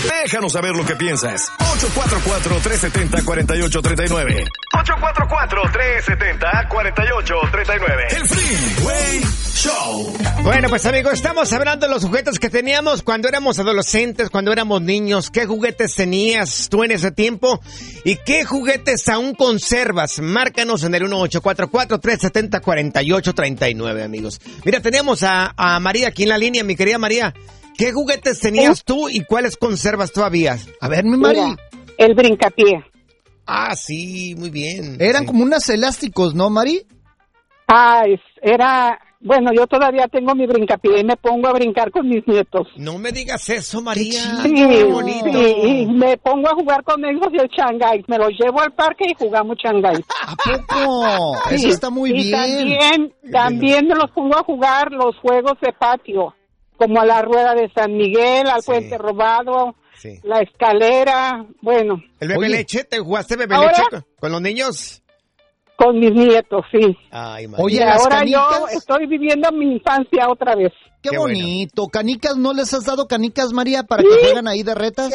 Déjanos saber lo que piensas. 844-370-4839. 844-370-4839. El Freeway Show. Bueno, pues amigos, estamos hablando de los juguetes que teníamos cuando éramos adolescentes, cuando éramos niños. ¿Qué juguetes tenías tú en ese tiempo? ¿Y qué juguetes aún conservas? Márcanos en el 1844-370-4839, amigos. Mira, teníamos a María aquí en la línea, mi querida María. ¿Qué juguetes tenías tú y cuáles conservas todavía? A ver, mi María. Mira, el brincapié. Ah, sí, muy bien. Eran sí. como unos elásticos, ¿no, Mari? Bueno, yo todavía tengo mi brincapié y me pongo a brincar con mis nietos. No me digas eso, María. Sí, Qué bonito. sí, y me pongo a jugar con ellos y el Shanghái. Me los llevo al parque y jugamos Shanghái. ¿A poco? Sí, Eso está muy y bien. También me los pongo a jugar los juegos de patio, como a la rueda de San Miguel, al puente robado, la escalera, bueno. ¿El bebé leche? ¿Te jugaste bebé ¿Ahora? leche con los niños? Con mis nietos, sí. Ay, María. Oye, y las ahora canicas. yo estoy viviendo mi infancia otra vez. Qué bueno. bonito. ¿Canicas no les has dado canicas, María, para que jueguen ahí de retas?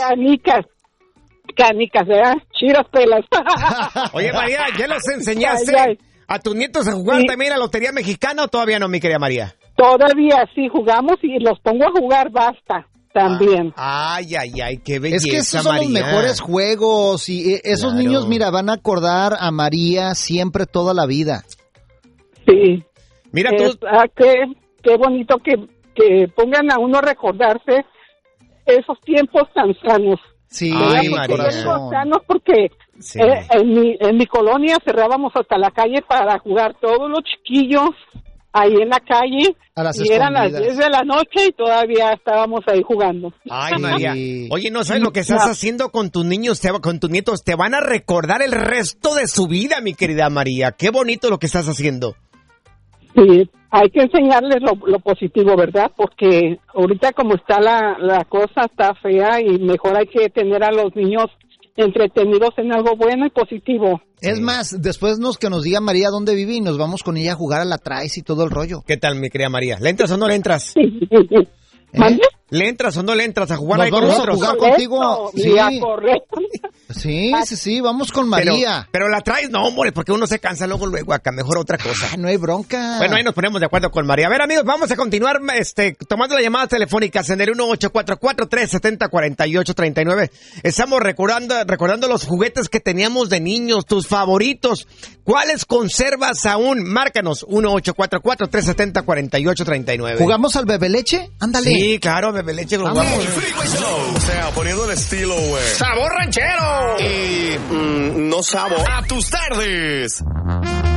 Canicas, ¿verdad? Chiras pelas. Oye, María, ¿ya los enseñaste Ay. a tus nietos a jugar también a la Lotería Mexicana o todavía no, mi querida María? Todavía sí jugamos y los pongo a jugar basta también. Ay, qué belleza, Es que esos son María. los mejores juegos y esos niños, mira, van a acordar a María siempre toda la vida. Sí. Mira tú. Qué bonito que pongan a uno a recordarse esos tiempos tan sanos. Sí, Ay, María. Tiempos sanos porque Sí. en mi colonia cerrábamos hasta la calle para jugar todos los chiquillos ahí en la calle A las y eran las escondidas. 10 de la noche y todavía estábamos ahí jugando. Ay, Sí. María. Oye, ¿no sabes lo que estás haciendo con tus niños, con tus nietos? Te van a recordar el resto de su vida, mi querida María. Qué bonito lo que estás haciendo. Sí, hay que enseñarles lo positivo, ¿verdad? Porque ahorita como está la cosa está fea y mejor hay que tener a los niños entretenidos en algo bueno y positivo. Es más, después que nos diga María dónde vive y nos vamos con ella a jugar a la traes y todo el rollo. ¿Qué tal, mi querida María? ¿Le entras o no le entras? ¿Mande? ¿Le entras o no le entras a jugar Nos ahí con vamos a nosotros? jugar contigo. Sí, a correr. Sí, vamos con María. Pero la traes, no, hombre, porque uno se cansa luego acá, mejor otra cosa. No hay bronca. Bueno, ahí nos ponemos de acuerdo con María. A ver, amigos, vamos a continuar tomando las llamadas telefónicas en el 1844-370-4839. Estamos recordando los juguetes que teníamos de niños, tus favoritos. ¿Cuáles conservas aún? Márcanos, 1844-370-4839. ¿Jugamos al bebé leche? Ándale. Sí, claro, bebé leche lo Vamos. jugamos. El Freeway Show. O sea, poniendo el estilo, güey. ¡Sabor ranchero! Y no sabo. A tus tardes.